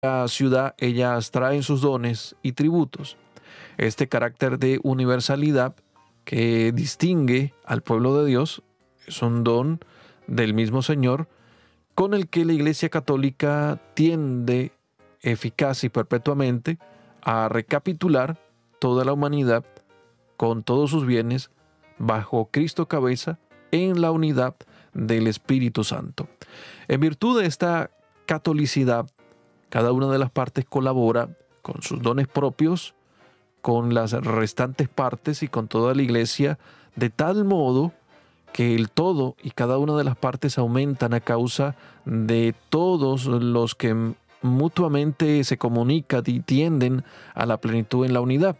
la ciudad ellas traen sus dones y tributos. Este carácter de universalidad que distingue al pueblo de Dios es un don del mismo Señor con el que la Iglesia Católica tiende eficaz y perpetuamente a recapitular toda la humanidad con todos sus bienes bajo Cristo cabeza en la unidad del Espíritu Santo. En virtud de esta catolicidad, cada una de las partes colabora con sus dones propios, con las restantes partes y con toda la Iglesia, de tal modo que el todo y cada una de las partes aumentan a causa de todos los que mutuamente se comunican y tienden a la plenitud en la unidad,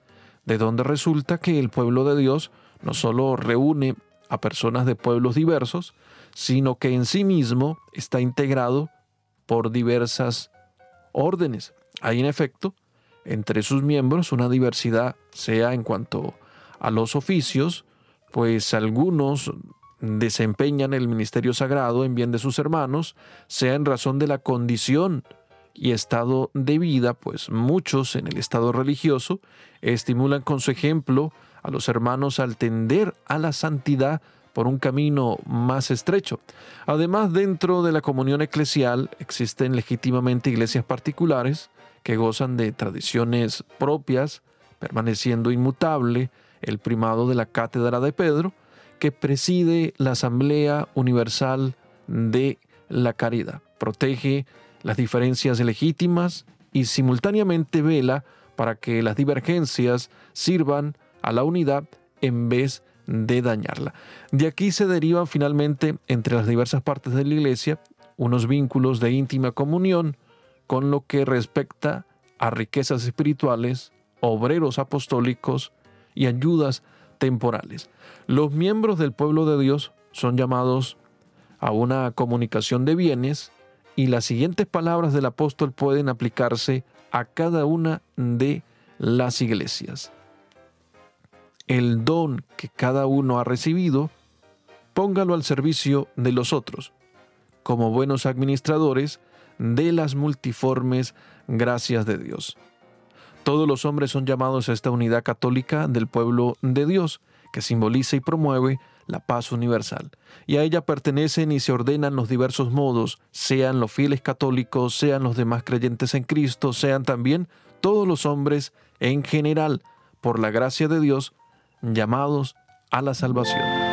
de donde resulta que el pueblo de Dios no solo reúne a personas de pueblos diversos, sino que en sí mismo está integrado por diversas órdenes. Hay en efecto entre sus miembros una diversidad, sea en cuanto a los oficios, pues algunos desempeñan el ministerio sagrado en bien de sus hermanos, sea en razón de la condición y estado de vida, pues muchos en el estado religioso estimulan con su ejemplo a los hermanos al tender a la santidad por un camino más estrecho. Además, dentro de la comunión eclesial existen legítimamente iglesias particulares que gozan de tradiciones propias, permaneciendo inmutable el primado de la cátedra de Pedro, que preside la Asamblea Universal de la Caridad. Protege las diferencias legítimas y simultáneamente vela para que las divergencias sirvan a la unidad en vez de dañarla. De aquí se derivan finalmente entre las diversas partes de la Iglesia unos vínculos de íntima comunión con lo que respecta a riquezas espirituales, obreros apostólicos y ayudas temporales. Los miembros del pueblo de Dios son llamados a una comunicación de bienes y las siguientes palabras del apóstol pueden aplicarse a cada una de las iglesias. El don que cada uno ha recibido, póngalo al servicio de los otros, como buenos administradores de las multiformes gracias de Dios. Todos los hombres son llamados a esta unidad católica del pueblo de Dios, que simboliza y promueve la paz universal. Y a ella pertenecen y se ordenan los diversos modos, sean los fieles católicos, sean los demás creyentes en Cristo, sean también todos los hombres en general, por la gracia de Dios, llamados a la salvación.